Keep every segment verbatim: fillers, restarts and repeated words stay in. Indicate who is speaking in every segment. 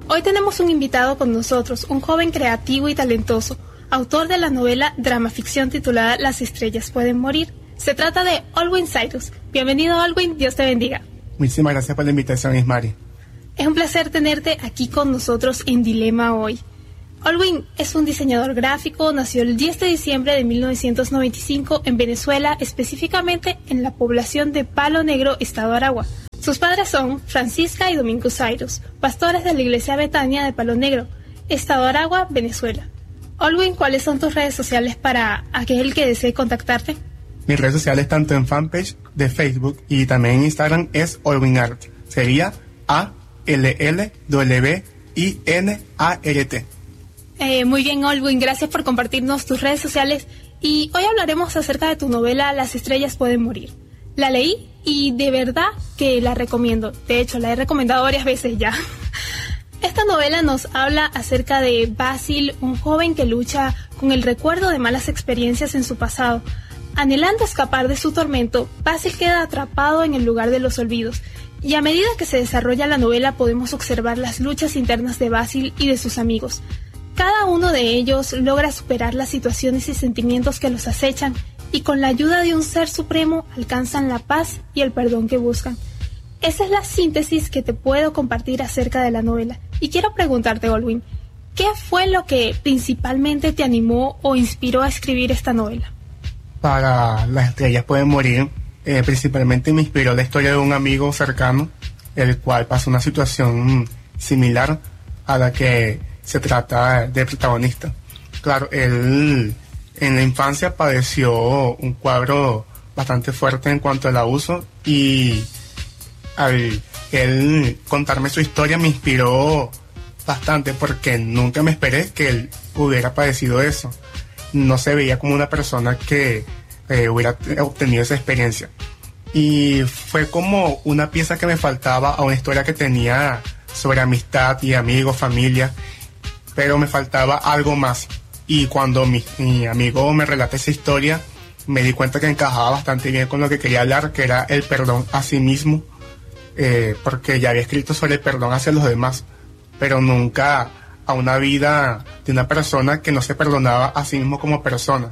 Speaker 1: Hoy tenemos un invitado con nosotros, un joven creativo y talentoso, autor de la novela drama ficción titulada Las estrellas pueden morir. Se trata de Olwin Cyrus. Bienvenido, Olwin, Dios te bendiga.
Speaker 2: Muchísimas gracias por la invitación, Ismari.
Speaker 1: Es un placer tenerte aquí con nosotros en Dilema hoy. Olwin es un diseñador gráfico, nació el diez de diciembre de mil novecientos noventa y cinco en Venezuela, específicamente en la población de Palo Negro, Estado Aragua. Sus padres son Francisca y Domingo Cyrus, pastores de la iglesia Betania de Palo Negro, Estado Aragua, Venezuela. Olwin, ¿cuáles son tus redes sociales para aquel que desee contactarte?
Speaker 2: Mis redes sociales, tanto en fanpage de Facebook y también en Instagram, es OlwinArt. Sería A L L W I N A R T.
Speaker 1: Eh, muy bien, Olwin, gracias por compartirnos tus redes sociales. Y hoy hablaremos acerca de tu novela Las estrellas pueden morir. La leí y de verdad que la recomiendo. De hecho, la he recomendado varias veces ya. Esta novela nos habla acerca de Basil, un joven que lucha con el recuerdo de malas experiencias en su pasado. Anhelando escapar de su tormento, Basil queda atrapado en el lugar de los olvidos. Y a medida que se desarrolla la novela podemos observar las luchas internas de Basil y de sus amigos. Cada uno de ellos logra superar las situaciones y sentimientos que los acechan y con la ayuda de un ser supremo alcanzan la paz y el perdón que buscan. Esa es la síntesis que te puedo compartir acerca de la novela. Y quiero preguntarte, Olwin, ¿qué fue lo que principalmente te animó o inspiró a escribir esta novela?
Speaker 2: Para Las estrellas pueden morir, eh, principalmente me inspiró la historia de un amigo cercano, el cual pasó una situación similar a la que se trata del protagonista. Claro, él en la infancia padeció un cuadro bastante fuerte en cuanto al abuso y al él contarme su historia me inspiró bastante porque nunca me esperé que él hubiera padecido eso. No se veía como una persona que eh, hubiera obtenido esa experiencia. Y fue como una pieza que me faltaba a una historia que tenía sobre amistad y amigos, familia, pero me faltaba algo más. Y cuando mi, mi amigo me relata esa historia, me di cuenta que encajaba bastante bien con lo que quería hablar, que era el perdón a sí mismo, eh, porque ya había escrito sobre el perdón hacia los demás, pero nunca a una vida de una persona que no se perdonaba a sí mismo como persona.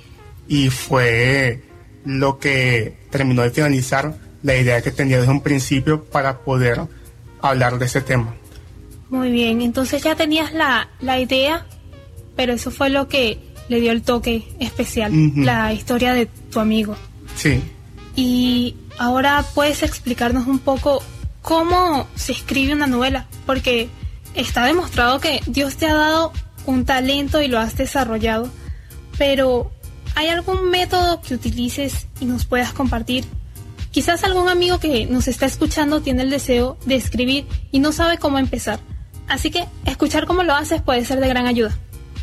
Speaker 2: Y fue lo que terminó de finalizar la idea que tenía desde un principio para poder hablar de ese tema.
Speaker 1: Muy bien, entonces ya tenías la, la idea, pero eso fue lo que le dio el toque especial, uh-huh. La historia de tu amigo.
Speaker 2: Sí.
Speaker 1: Y ahora puedes explicarnos un poco cómo se escribe una novela, porque está demostrado que Dios te ha dado un talento y lo has desarrollado, pero ¿hay algún método que utilices y nos puedas compartir? Quizás algún amigo que nos está escuchando tiene el deseo de escribir y no sabe cómo empezar. Así que escuchar cómo lo haces puede ser de gran ayuda.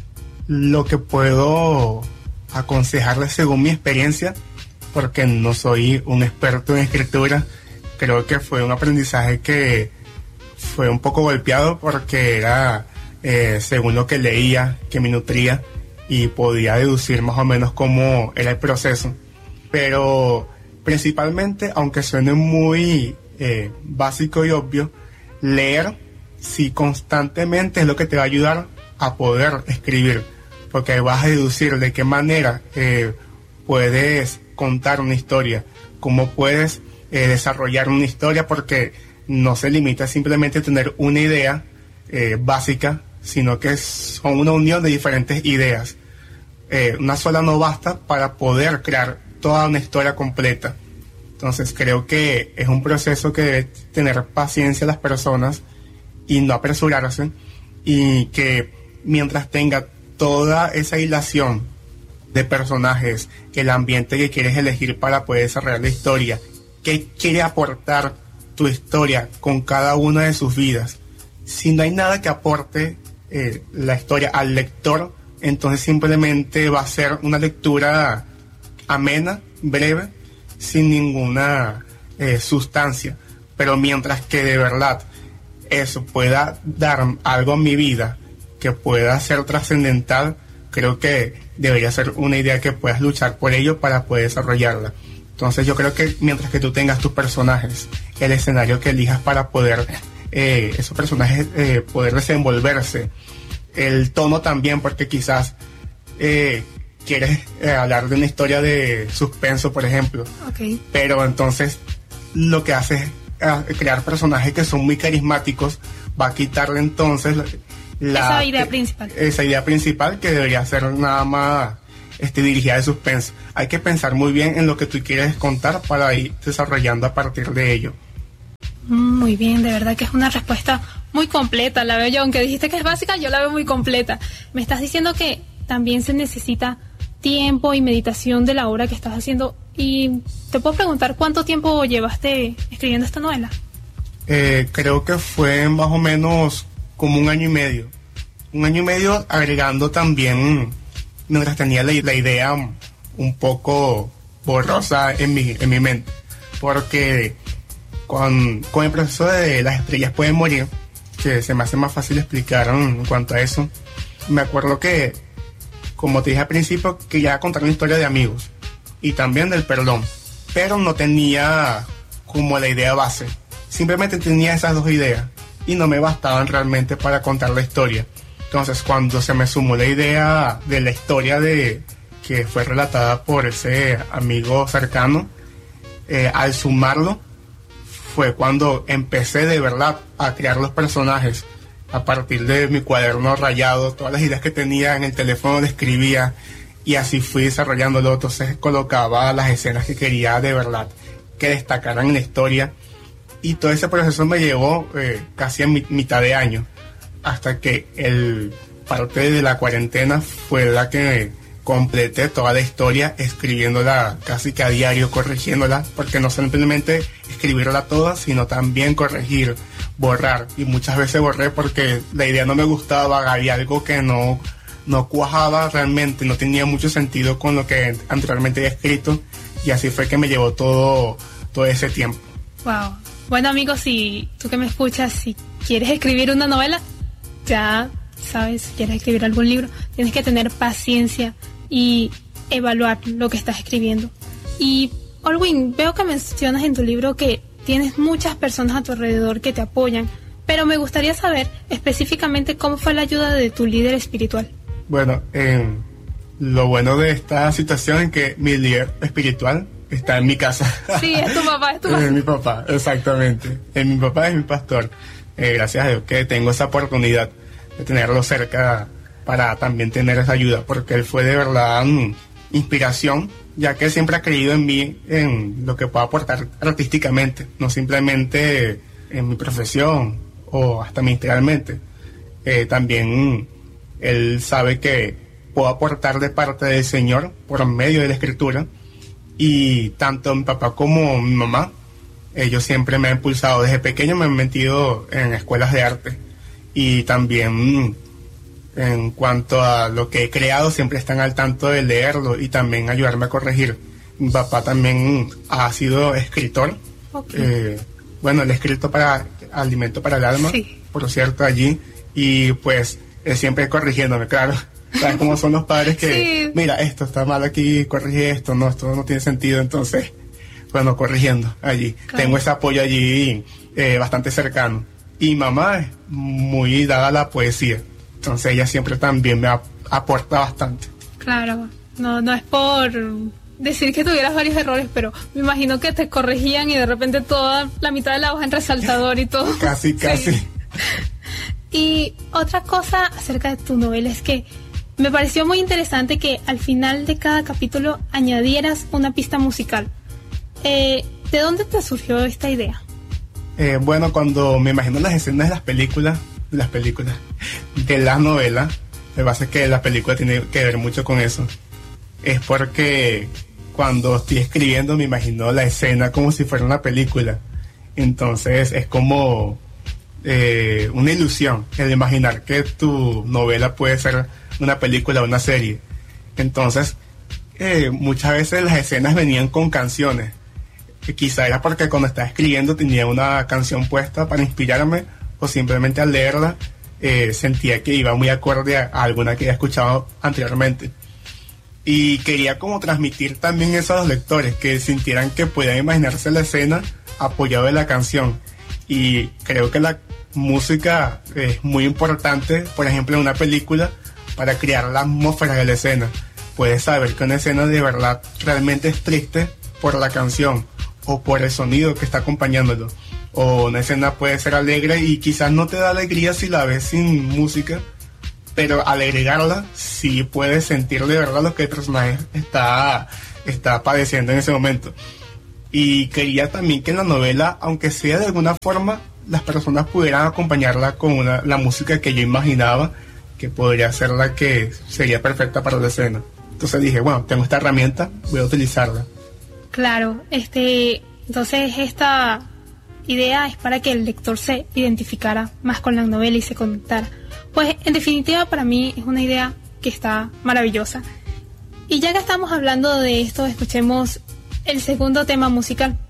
Speaker 2: Lo que puedo aconsejarles según mi experiencia, porque no soy un experto en escritura, creo que fue un aprendizaje que fue un poco golpeado porque era eh, según lo que leía, que me nutría y podía deducir más o menos cómo era el proceso. Pero principalmente, aunque suene muy eh, básico y obvio, leer sí constantemente es lo que te va a ayudar a poder escribir, porque vas a deducir de qué manera eh, puedes contar una historia, cómo puedes eh, desarrollar una historia, porque no se limita simplemente a tener una idea eh, básica, sino que son una unión de diferentes ideas. Eh, una sola no basta para poder crear toda una historia completa. Entonces creo que es un proceso que debe tener paciencia las personas y no apresurarse, y que mientras tenga toda esa hilación de personajes, el ambiente que quieres elegir para poder desarrollar la historia, qué quiere aportar tu historia con cada una de sus vidas. Si no hay nada que aporte eh, la historia al lector, entonces simplemente va a ser una lectura amena, breve, sin ninguna eh, sustancia. Pero mientras que de verdad eso pueda dar algo a mi vida que pueda ser trascendental, creo que debería ser una idea que puedas luchar por ello para poder desarrollarla. Entonces yo creo que mientras que tú tengas tus personajes, el escenario que elijas para poder eh, esos personajes eh, poder desenvolverse. El tono también, porque quizás eh, quieres eh, hablar de una historia de suspenso, por ejemplo.
Speaker 1: Okay.
Speaker 2: Pero entonces lo que hace es eh, crear personajes que son muy carismáticos, va a quitarle entonces la,
Speaker 1: esa idea
Speaker 2: que,
Speaker 1: principal.
Speaker 2: Esa idea principal que debería ser nada más este, dirigida de suspenso. Hay que pensar muy bien en lo que tú quieres contar para ir desarrollando a partir de ello.
Speaker 1: Muy bien, de verdad que es una respuesta muy completa, la veo yo, aunque dijiste que es básica, yo la veo muy completa. Me estás diciendo que también se necesita tiempo y meditación de la obra que estás haciendo, y te puedo preguntar cuánto tiempo llevaste escribiendo esta novela.
Speaker 2: Eh, creo que fue más o menos como un año y medio, un año y medio agregando también, mientras tenía la, la idea un poco borrosa en mi, en mi mente, porque con, con el proceso de Las estrellas pueden morir, que se me hace más fácil explicar en cuanto a eso, me acuerdo que, como te dije al principio, quería contar una historia de amigos y también del perdón, pero no tenía como la idea base, simplemente tenía esas dos ideas y no me bastaban realmente para contar la historia. Entonces, cuando se me sumó la idea de la historia de que fue relatada por ese amigo cercano, eh, al sumarlo fue cuando empecé de verdad a crear los personajes a partir de mi cuaderno rayado, todas las ideas que tenía en el teléfono las escribía y así fui desarrollándolo. Entonces colocaba las escenas que quería de verdad que destacaran en la historia, y todo ese proceso me llevó eh, casi a mi, mitad de año, hasta que el parte de la cuarentena fue la que completé toda la historia, escribiéndola casi que a diario, corrigiéndola, porque no simplemente escribirla toda, sino también corregir, borrar, y muchas veces borré porque la idea no me gustaba, había algo que no, no cuajaba realmente, no tenía mucho sentido con lo que anteriormente había escrito, y así fue que me llevó todo, todo ese tiempo.
Speaker 1: Wow. Bueno, amigos, si tú que me escuchas, si quieres escribir una novela, ya sabes, si quieres escribir algún libro, tienes que tener paciencia y evaluar lo que estás escribiendo. Y, Olwin, veo que mencionas en tu libro que tienes muchas personas a tu alrededor que te apoyan, pero me gustaría saber específicamente cómo fue la ayuda de tu líder espiritual.
Speaker 2: Bueno, eh, lo bueno de esta situación es que mi líder espiritual está en mi casa.
Speaker 1: Sí, es tu papá, es tu papá.
Speaker 2: Es mi papá, exactamente. Es mi papá, es mi pastor. Eh, gracias a Dios que tengo esa oportunidad de tenerlo cerca para también tener esa ayuda, porque él fue de verdad um, inspiración, ya que él siempre ha creído en mí, en lo que puedo aportar artísticamente, no simplemente en mi profesión o hasta ministerialmente. Eh, también um, él sabe que puedo aportar de parte del Señor por medio de la Escritura, y tanto mi papá como mi mamá, ellos siempre me han impulsado. Desde pequeño me han metido en escuelas de arte, y también en cuanto a lo que he creado siempre están al tanto de leerlo y también ayudarme a corregir. Mi papá también ha sido escritor. Okay. Eh, bueno, él ha escrito para Alimento para el Alma, sí, por cierto, allí, y pues él siempre corrigiéndome, claro. ¿Sabes cómo son los padres que, sí, mira, esto está mal aquí, corrige esto, no, esto no tiene sentido? Entonces, bueno, corrigiendo allí. Claro. Tengo ese apoyo allí eh, bastante cercano. Y mamá es muy dada a la poesía, entonces ella siempre también me ap- aporta bastante.
Speaker 1: Claro, no, no es por decir que tuvieras varios errores, pero me imagino que te corregían y de repente toda la mitad de la hoja en resaltador y todo.
Speaker 2: Casi, casi.
Speaker 1: Sí. Y otra cosa acerca de tu novela es que me pareció muy interesante que al final de cada capítulo añadieras una pista musical. Eh, ¿De dónde te surgió esta idea?
Speaker 2: Eh, bueno, cuando me imagino las escenas de las películas, de las películas, de las novelas, me pasa que la película tiene que ver mucho con eso. Es porque cuando estoy escribiendo me imagino la escena como si fuera una película. Entonces es como eh, una ilusión el imaginar que tu novela puede ser una película o una serie. Entonces eh, muchas veces las escenas venían con canciones. Quizá era porque cuando estaba escribiendo tenía una canción puesta para inspirarme, o simplemente al leerla eh, sentía que iba muy acorde a, a alguna que había escuchado anteriormente. Y quería como transmitir también eso a los lectores, que sintieran que podían imaginarse la escena apoyado de la canción. Y creo que la música es muy importante, por ejemplo, en una película, para crear la atmósfera de la escena. Puedes saber que una escena de verdad realmente es triste por la canción o por el sonido que está acompañándolo. O una escena puede ser alegre y quizás no te da alegría si la ves sin música, pero al agregarla sí puedes sentir de verdad lo que el personaje está, está padeciendo en ese momento. Y quería también que en la novela, aunque sea de alguna forma, las personas pudieran acompañarla con una, la música que yo imaginaba que podría ser la que sería perfecta para la escena. Entonces dije, bueno, tengo esta herramienta, voy a utilizarla.
Speaker 1: Claro, este, entonces esta idea es para que el lector se identificara más con la novela y se conectara. Pues en definitiva para mí es una idea que está maravillosa. Y ya que estamos hablando de esto, escuchemos el segundo tema musical.